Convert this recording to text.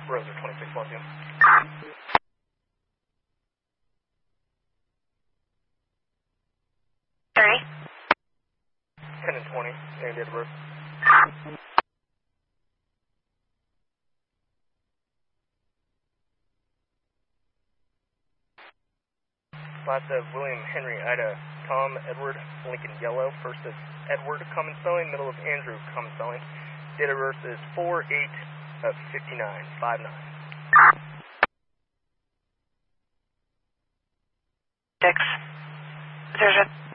Roser 26 Lothian. Sorry? 10 and 20, and date of birth. Last of William Henry Ida Tom Edward Lincoln Yellow. First is Edward, common spelling. Middle of Andrew, common spelling. Date of birth is 4/8/59, 6. There's a